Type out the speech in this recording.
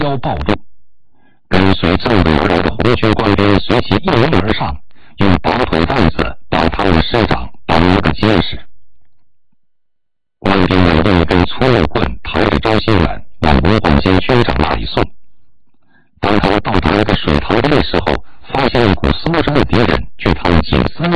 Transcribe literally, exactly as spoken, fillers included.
交暴动。跟随正北而来的红军官兵随即一拥而上，用绑腿带子把他们的师长绑了个结实。官兵们用一根粗木棍抬着张新远往文焕间军长那里送。当他们到达一个水塘边的时候，发现一股苏州的敌人距他们仅三